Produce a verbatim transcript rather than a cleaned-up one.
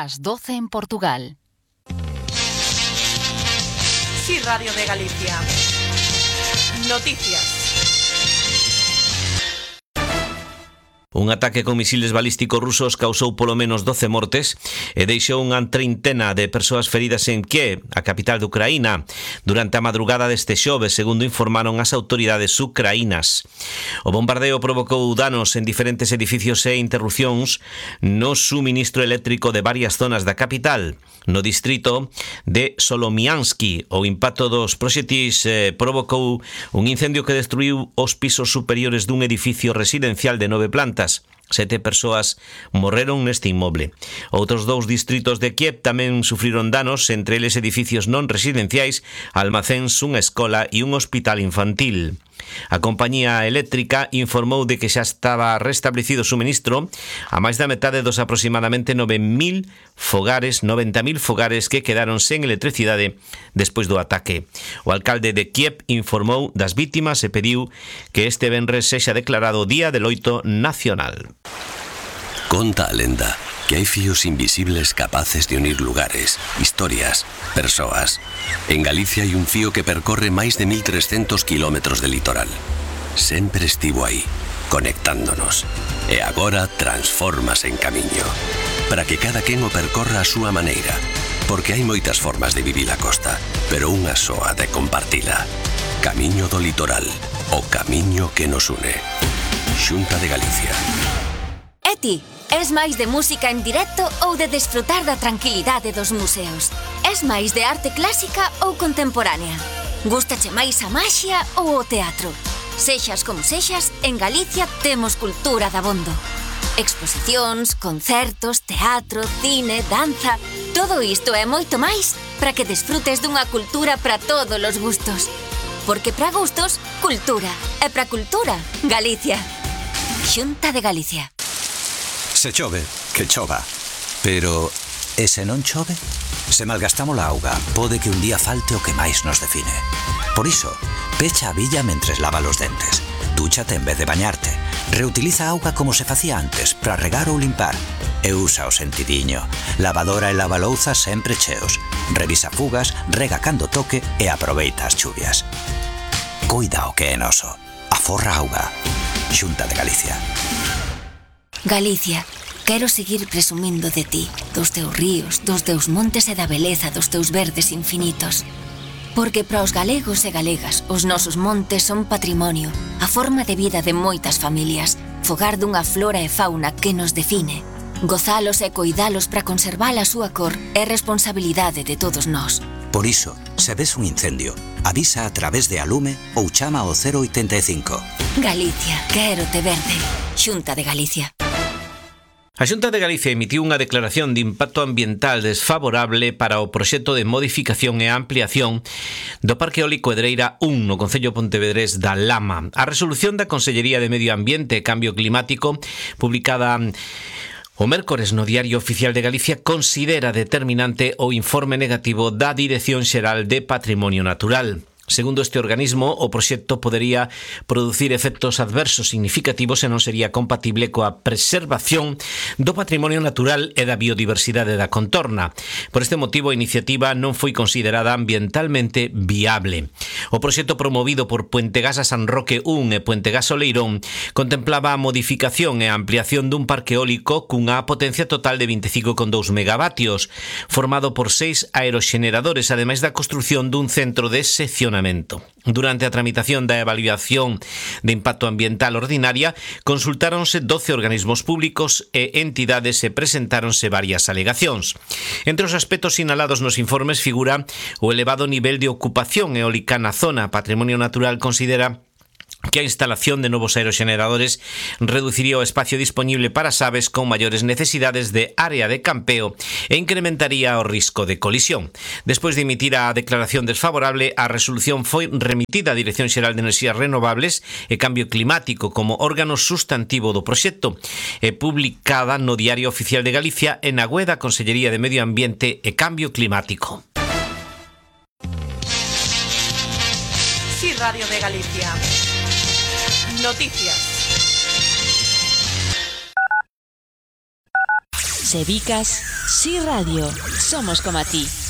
Las doce en Portugal. Sí, Radio de Galicia. Noticias. Un ataque con misiles balísticos rusos causou polo menos doce mortes e deixou unha treintena de persoas feridas en Kiev, a capital de Ucraína, durante a madrugada deste xoves, segundo informaron as autoridades ucraínas. O bombardeo provocou danos en diferentes edificios e interrupcións no suministro eléctrico de varias zonas da capital. No distrito de Solomiansky, o impacto dos proxectis eh, provocou un incendio que destruiu os pisos superiores dun edificio residencial de nove plantas. Sete persoas morreron neste inmoble. Outros dous distritos de Kiev tamén sufriron danos, entre eles edificios non residenciais, almacéns, unha escola e un hospital infantil. A compañía eléctrica informou de que xa estaba restablecido o suministro a máis da metade dos aproximadamente nove mil fogares, noventa mil fogares que quedaron sen electricidade despois do ataque. O alcalde de Kiev informou das vítimas e pediu que este venres sexa declarado Día de Loito Nacional. Conta a lenda que hai fíos invisibles capaces de unir lugares, historias, persoas. En Galicia hai un fío que percorre máis de mil trescentos kilómetros de litoral. Sempre estivo aí, conectándonos. E agora transformas en camiño. Para que cada quen o percorra a súa maneira. Porque hai moitas formas de vivir a costa, pero unha soa de compartila. Camiño do litoral, o camiño que nos une. Xunta de Galicia. E ti, es máis de música en directo ou de desfrutar da tranquilidade dos museos? Es máis de arte clásica ou contemporánea? Gústache máis a maxia ou o teatro? Sexas como sexas, en Galicia temos cultura dabondo. Exposicións, concertos, teatro, cine, danza... Todo isto e moito máis para que desfrutes dunha cultura para todos os gustos. Porque para gustos, cultura. E para cultura, Galicia. Xunta de Galicia. Se chove, que chova. Pero, e se non chove? Se malgastamos a auga, pode que un día falte o que máis nos define. Por iso, pecha a billa mentres lava os dentes. Dúchate en vez de bañarte. Reutiliza a auga como se facía antes, para regar ou limpar. E usa o sentidiño. Lavadora e lavalouzas sempre cheos. Revisa fugas, rega cando toque e aproveita as chuvias. Cuida o que é noso. Aforra auga. Xunta de Galicia. Galicia, quero seguir presumindo de ti, dos teus ríos, dos teus montes e da beleza dos teus verdes infinitos. Porque para os galegos e galegas, os nosos montes son patrimonio, a forma de vida de moitas familias, fogar dunha flora e fauna que nos define. Gozalos e coidalos para conservar a súa cor é responsabilidade de todos nós. Por iso, se ves un incendio, avisa a través de Alume ou chama ao cero oitenta e cinco. Galicia, quero te verde. Xunta de Galicia. A Xunta de Galicia emitiu unha declaración de impacto ambiental desfavorable para o proxecto de modificación e ampliación do Parque Eólico Edreira un no concello pontevedrés da Lama. A resolución da Consellería de Medio Ambiente e Cambio Climático, publicada o mércores no Diario Oficial de Galicia, considera determinante o informe negativo da Dirección Xeral de Patrimonio Natural. Segundo este organismo, o proxecto podería producir efectos adversos significativos e non sería compatible coa preservación do patrimonio natural e da biodiversidade da contorna. Por este motivo, a iniciativa non foi considerada ambientalmente viable. O proxecto promovido por Puente Gas a San Roque un e Puente Gas Oleirón contemplaba a modificación e a ampliación dun parque eólico cunha potencia total de vinte e cinco coma dous megavatios, formado por seis aeroxeneradores, ademais da construción dun centro de sección. Durante a tramitación da evaluación de impacto ambiental ordinaria, consultáronse doce organismos públicos e entidades e presentáronse varias alegacións. Entre os aspectos sinalados nos informes figura o elevado nivel de ocupación eólica na zona. Patrimonio Natural considera que a instalación de novos aeroxeneradores reduciría o espacio disponible para as aves con maiores necesidades de área de campeo e incrementaría o risco de colisión. Despois de emitir a declaración desfavorable, a resolución foi remitida á Dirección Xeral de Enerxías Renovables e Cambio Climático como órgano sustantivo do proxecto e publicada no Diario Oficial de Galicia e na web da Consellería de Medio Ambiente e Cambio Climático. Sí, Radio de Galicia. Noticias. Se bicas, Si Radio, somos como a ti.